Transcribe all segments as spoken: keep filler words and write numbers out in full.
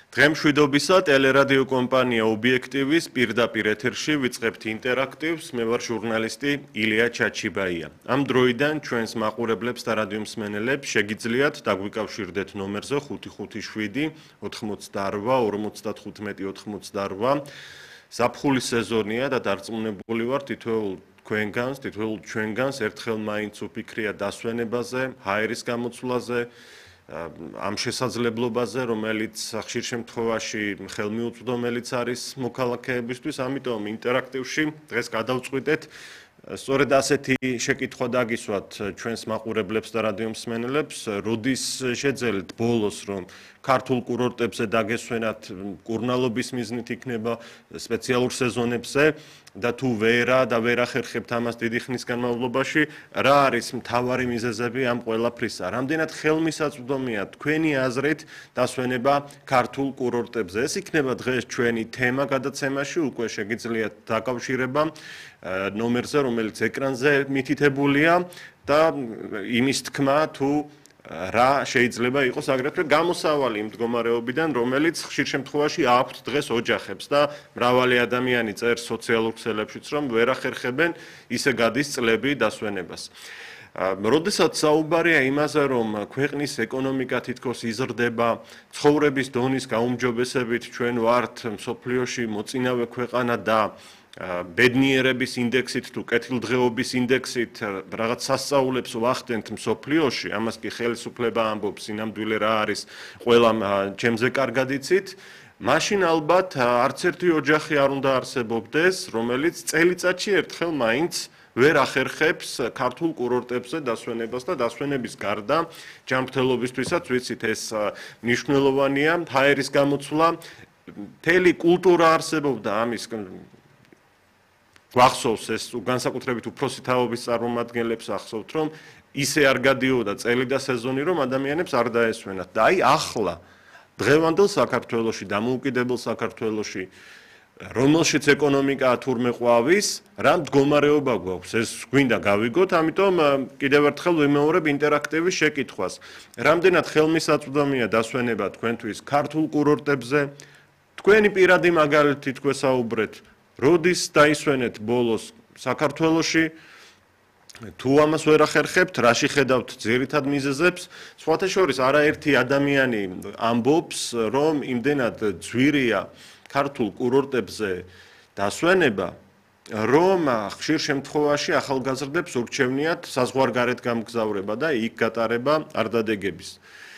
დღემშვიდობისა ტელერადიო კომპანია ობიექტივის პირდაპირ ეთერში ვიწყებთ ინტერაქტივს, მე ვარ ჟურნალისტი ილია ჩაჩიბაია. Ამ დროიდან ჩვენს მაყურებლებს და რადიო მსმენელებს შეგიძლიათ დაგვიკავშირდეთ ნომერზე ხუთი ხუთი შვიდი ოთხმოცდაორვა ორმოცდათხუთმეტი ოცდაორვა. ზაფხულის სეზონია და დარწმუნებული ვარ თითოეულ თქვენგანს, თითოეულ ჩვენგანს ერთხელ მაინც უფიქრია დასვენებაზე, ჰაერის გამოცვლაზე, ამ შესაძლებლობაზე, რომელიც ხშირ შემთხვევაში ხელმიუწვდომელიც არის მოქალაქეებისთვის, ამიტომ ინტერაქტივში დღეს გადავწყვიტეთ სწორედ ასეთი შეკითხვა დაგისვათ ჩვენს მაყურებლებს და რადიო მსმენელებს, როდის შეძელთ ბოლოს რომ ქართულ კურორტებზე დაგესვენათ კურნალობის მიზნით იქნება სპეციალურ სეზონებზე და თუ ვერა და ვერ ახერხებთ ამას დიდი ხნის განმავლობაში, რა არის მთავარი მიზეზები ამ ყველაფრისა? რამდენად ხელმისაწვდომია თქვენი აზრით დასვენება ქართულ კურორტებზე? ეს იქნება დღეს ჩვენი თემა გადაცემაში, უკვე შეგიძლიათ დაკავშირება ნომერზე, რომელიც ეკრანზე მითითებულია და იმის თქმა თუ რა შეიძლება იყოს აგრეთვე გამოსავალი იმ მდგომარეობიდან, რომელიც ხშირ შემთხვევაში აქვთ დღეს ოჯახებს და მრავალი ადამიანი წერს სოციალურ ქსელებშიც, რომ ვერ ახერხებენ ისე გადის წლები დასვენებას. როდესაც საუბარია იმაზე, რომ ქვეყნის ეკონომიკა თითქოს იზრდება, ცხოვრების დონის გაუმჯობესებით ჩვენ ვართ მსოფლიოში მოწინავე ქვეყანა და ბედნიერების ინდექსით თუ კეთილდღეობის ინდექსით რაღაც სასწაულებს ვახდენთ მსოფლიოში, ამას კი ხელისუფლება ამბობს, სინამდვილე რა არის, ყველამ ჩემზე კარგად იცით, მაშინ ალბათ არც ერთი ოჯახი არ უნდა არსებობდეს, რომელიც წელიწადში ერთხელ მაინც ვერ ახერხებს ქართულ კურორტებზე დასვენებას და დასვენების გარდა ჯანმრთელობისთვისაც ვიცით ეს მნიშვნელოვანია, ჰაერის გამოცვლა, მთელი კულტურა არსებობდა ამის გვახსოვს ეს განსაკუთრებით უფროსი თაობის წარმომადგენლებს ახსოვთ, რომ ისე არ გადიოდა წელი და სეზონი, რომ ადამიანებს არ დაესვენათ. და აი ახლა დღევანდელ საქართველოში, დამოუკიდებელ საქართველოში, რომელშიც ეკონომიკა თურმე ყვავის, რა მდგომარეობა გვაქვს, ეს გვინდა გავიგოთ, ამიტომ კიდევ ერთხელ ვიმეორებ ინტერაქტივის შეკითხვას. რამდენად ხელმისაწვდომია დასვენება თქვენთვის ქართულ კურორტებზე? თქვენი პირადი მაგალითით გვესაუბრეთ, როდის დაისვენეთ ბოლოს საქართველოში, თუ ამას ვერ ახერხებთ, რაში ხედავთ ძირითად მიზეზებს? სხვათა შორის არაერთი ადამიანი ამბობს, რომ იმდენად ძვირია ქართულ კურორტებზე დასვენება, რომ ხშირ შემთხვევაში ახალგაზრდებს ურჩევნიათ საზღვარგარეთ გამგზავრება და იქ გატარება არდადეგების.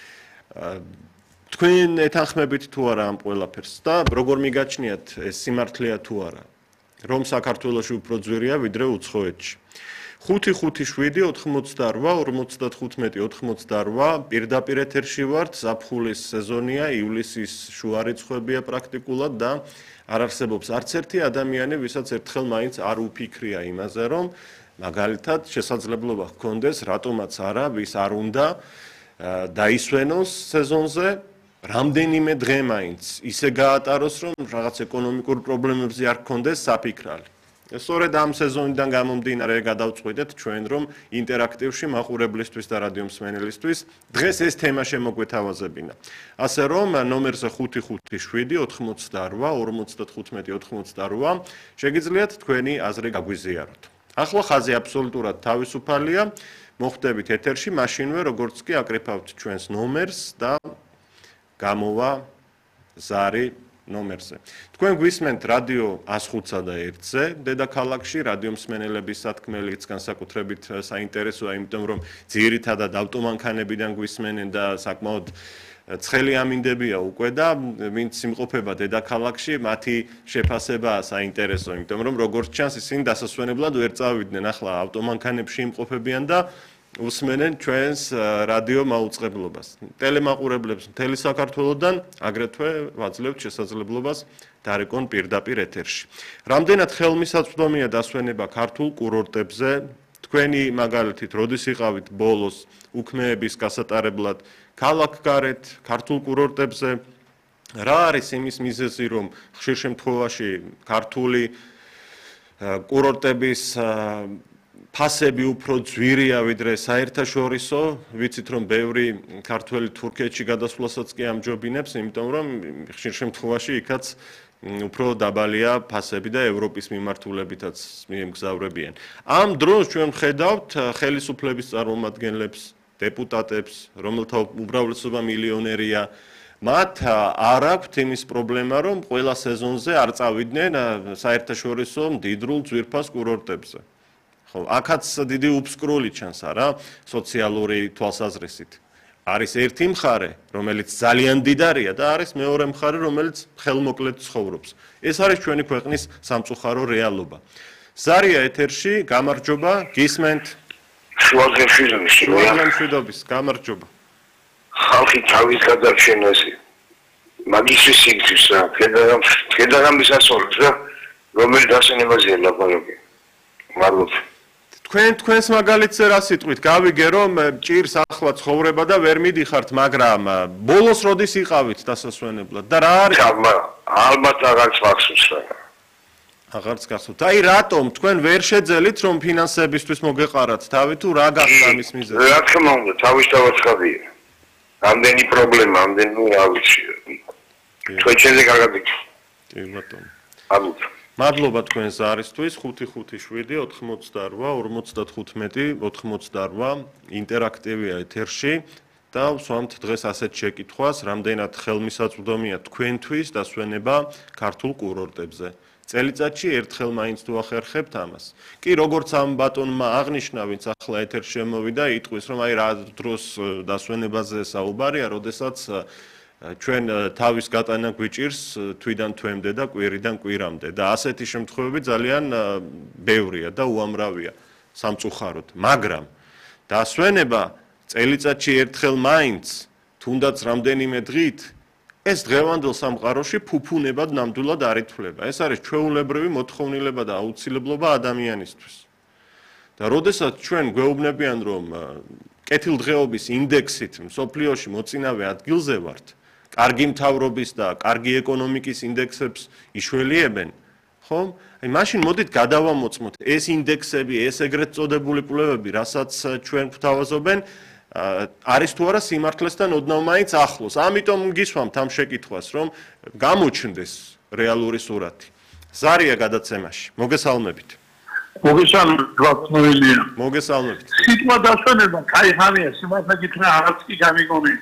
თქვენ ეთანხმებით თუ არა ამ ყველაფერს და როგორ მიგაჩნიათ ეს სიმართლეა თუ არა, რომ საქართველოში უფრო ძვირია ვიდრე უცხოეთში? ხუთი ხუთი შვიდი ოთხმოცდაორვა ორმოცდათხუთმეტი ოცდაორვა პირდაპირ ეთერში ვართ, ზაფხულის სეზონია, ივლისის შუა რიცხვებია პრაქტიკულად და არ არსებობს არც ერთი ადამიანი, ვისაც ერთხელ მაინც არ უფიქრია იმაზე, რომ მაგალითად შესაძლებლობა ჰქონდეს, რატომაც არა, ვის არ უნდა დაისვენოს სეზონზე, რამდენიმე დღე მაინც ისე გაატაროს, რომ რაღაც ეკონომიკურ პრობლემებზე არ გქონდეს საფიქრალი. სწორედ ამ სეზონიდან გამომდინარე გადავწყვიტეთ ჩვენ, რომ ინტერაქტივში მაყურებლისთვის და რადიო მსმენელისთვის დღეს ეს თემა შემოგვეთავაზებინა. ასე რომ ნომერზე ხუთი ხუთი შვიდი ოთხმოცდაორვა ორმოცდათხუთმეტი ოცდაორვა შეგიძლიათ თქვენი აზრი გაგვიზიაროთ. ახლა ხაზი აბსოლუტურად თავისუფალია, მოხვდებით ეთერში, მაშინვე როგორც კი აკრიფავთ ჩვენს ნომერს და გამოვა ზარი ნომერზე. თქვენ გვისმენთ რადიო ას ხუთსა და ერთზე, დედაქალაქში რადიო მსმენელების სათქმელიც განსაკუთრებით საინტერესოა, იმიტომ რომ ძირითადად ავტომანქანებიდან გვისმენენ და საკმაოდ ცხელი ამინდებია უკვე და ვინც იმყოფება დედაქალაქში, მათი შეფასებაა საინტერესო, იმიტომ რომ როგორც ჩანს ისინი დასასვენებლად ვერ წავიდნენ, ახლა ავტომანქანებში იმყოფებიან და უსმენენ ჩვენს რადიო მაუწყებლობას. ტელემაყურებლებს მთელი საქართველოდან აგრეთვე ვაძლევთ შესაძლებლობას დარეკონ პირდაპირ ეთერში. რამდენად ხელმისაწვდომია დასვენება ქართულ კურორტებზე? თქვენი მაგალითით, როდის იყავით ბოლოს უქმეების გასატარებლად ქალაქგარეთ, ქართულ კურორტებზე? რა არის იმის მიზეზი, რომ ხშირ შემთხვევაში ქართული კურორტების ფასები უფრო ძვირია ვიდრე საერთაშორისო, ვიცით რომ ბევრი ქართველი თურქეთში გადასვლასაც კი ამჯობინებს, იმიტომ რომ ხშირ შემთხვევაში იქაც უფრო დაბალია ფასები და ევროპის მიმართულებითაც მიემგზავრებიან. ამ დროს ჩვენ ვხედავთ ხელისუფლების წარმომადგენლებს, დეპუტატებს, რომელთა უმრავლესობა მილიონერია, მათ არ აქვთ იმის პრობლემა, რომ ყველა სეზონზე არ წავიდნენ საერთაშორისო მდიდრულ ძვირფას კურორტებზე. ხო, აქაც დიდი უფსკრული ჩანს არა, სოციალური თვალსაზრისით. არის ერთი მხარე, რომელიც ძალიან დიდარია და არის მეორე მხარე, რომელიც ხელმოკლედ ცხოვრობს. ეს არის ჩვენი ქვეყნის სამწუხარო რეალობა. ზარია ეთერში, გამარჯობა, გისმენთ. შუაღემშვიდობის, გამარჯობა. ხალხი თავის გადარჩენას მაგისტრის სიგრძის რა, ფედერალიზმის ასწავლებს რა, რომელი დასვენებაზეა ლაპარაკი. მადლობა. თქვენ თქვენს მაგალითზე რა სიტყვით? გავიგე რომ ჭირს ახლა ცხოვრება და ვერ მიდიხართ, მაგრამ ბოლოს როდის იყავით დასასვენებლად და რა არის? ალბათ აღარც მახსოვს რა. აღარც გახსოვთ. აი რატომ თქვენ ვერ შეძელით რომ ფინანსებისთვის მოგეყარათ თავი თუ რა გახდა ამის მიზეზი? რა თქმა უნდა, თავისთავად ხადია. ამდენი პრობლემა, ამდენი რა ვიცი. თქვენ შეზე კარგად იქ. კი ბატონო. მადლობა. მადლობა თქვენს არისთვის ხუთი ხუთი შვიდი ოთხმოცდაორვა ორმოცდათხუთმეტი ოთხმოცდაორვა ინტერაქტივია ეთერში და ვსვამთ დღეს ასეთ შეკითხვას, რამდენად ხელმისაწვდომია თქვენთვის დასვენება ქართულ კურორტებზე. წელიწადში ერთხელ მაინც თუ ახერხებთ ამას. კი, როგორც ამ ბატონმა აღნიშნა, ვინც ახლა ეთერში შემოვიდა, იტყვის, რომ აი რა დროს დასვენებაზე საუბარია, როდესაც ჩვენ თავის გატანა გვიჭირს თვიდან თვემდე და კვირიდან კვირამდე და ასეთი შემთხვევები ძალიან ბევრია და უამრავია სამწუხაროდ, მაგრამ დასვენება წელიწადში ერთხელ მაინც, თუნდაც რამდენიმე დღით, ეს დღევანდელ სამყაროში ფუფუნებად ნამდვილად არ ითვლება. ეს არის ჩვეულებრივი მოთხოვნილება და აუცილებლობა ადამიანისთვის. და როდესაც ჩვენ გვეუბნებიან, რომ კეთილდღეობის ინდექსით მსოფლიოში მოწინავე ადგილზე ვართ, კარგი მთავრობის და კარგი ეკონომიკის ინდექსებს იშველიებენ, ხომ? აი მაშინ მოდით გადავამოწმოთ ეს ინდექსები, ეს ეგრეთ წოდებული კვლევები, რასაც ჩვენ გვთავაზობენ, არის თუ არა სიმართლესთან ოდნავ მაინც ახლოს. ამიტომ გისვამთ ამ შეკითხვას, რომ გამოჩნდეს რეალური სურათი. ზარია გადაცემაში. მოგესალმებით. მოგესალმებით. მოგესალმებით. სიტყვა დასვენება, კაი ხანია, სიმართლე გითხრა, არც კი გამიგონი.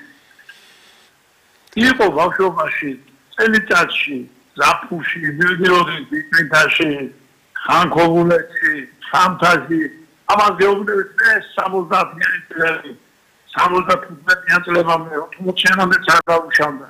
იყო ბავშვობაში, წელიწადში, ზაფხულში, მილდიროდის ბიჭვინთაში, ხანქობულეთში, სამთაში, ამას გეუბნებით მე სამოცდაათიანი წელი, სამოცდათხუთმეტიან წლებამდე, ოცდაათიანამდე არ დავუშავდა.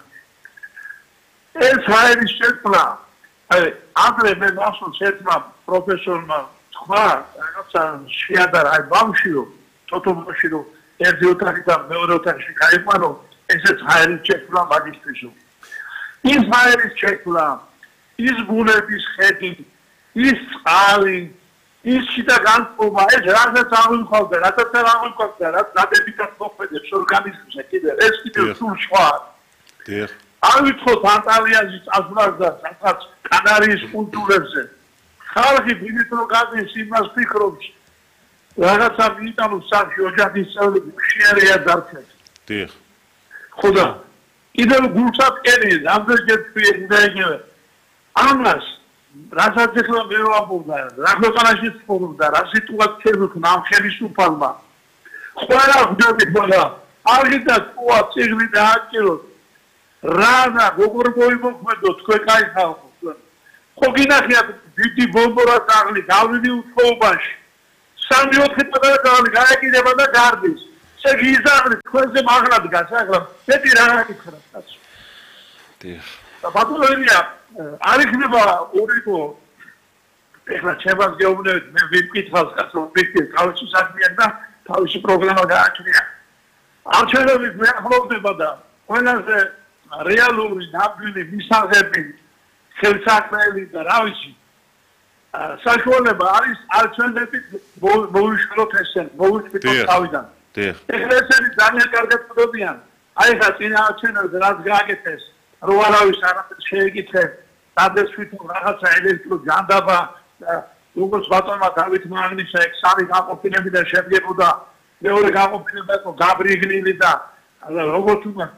ეს არის შეცვლა. აი, ადრე მე მახსოვს ერთმა პროფესორმა თქვა, რაღაცა შეადარა, აი ბავშვიო, თოთომოში რომ ერთი ოთახიდან მეორე ოთახში გაიყვანო, ესეც ჰაერის შექმნა მაგისტრისო. ის ჰაერის შექმნა, ის ბუნების ხედი, ის წყალი, ის შიდა განწყობა, ეს რასაც აღმოხვალდა, რასაც არ აღმოხვალდა, რაც დადებითად მოქმედებს ორგანიზმზე კიდევ, ეს კიდევ სულ სხვა. დიახ. არ ვითხოვთ ანტალიაში წასვლას და სადღაც კანარიის კუნძულებზე. ხალხი დიდით რო გადის იმას ფიქრობს, რაღაცა მიიტანოს სახში ოჯახის წევრები ხშირია დარჩეს. დიახ. ხოდა კიდევ გულსაც კენი რამდენჯერ ფიქრობ ამას რასაც ახლა მე ვამბობდა რა ქვეყანაში ცხოვრობდა რა სიტუაცია ქნა ამ ხელისუფალმა ყველა ხდები ხოლა არგიდა ყვა წიგნი დააჭიროთ რა და როგორ მოიმოქმედო თქვენ კაი ხალხო ხო გინახიათ დიდი ბომბორა წაღლი გავიდი უთხოვობაში სამი ოთხი პატარა წაღლი გაეკიდება და გარდის შეგიზარდ თქვენზე მაღლად გასაგრა მეტი რა გიქრა კაცო დიახ და ბატონია არ იქნება ორიგო ეხლა ჩემს გეუბნებით მე ვიმკითხავს კაცო ვიქცე თავისი საქმეა და თავისი პროგრამა გააჩნია არჩევნების მეახლოვდება და ყველაზე რეალური ნამდვილი მისაღები ხელსაყრელი და რა ვიცი საშუალება არის არჩევნებით მოვიშალოთ ესენ მოვიშალოთ თავიდან დიახ ეხლა ესენი ძალიან კარგად ხდებიან აი ხა წინა არჩევნებზე რაც გააკეთეს რო არავის არაფერს შეეკითხეს სადაც თვითონ რაღაცა ელექტრო ჯანდაბა როგორც ბატონმა დავითმა აღნიშნა, ეგ სამი გაყოფილები და შედგებოდა მეორე გაყოფილება იყო გაბრიგნილი და როგორც უნდა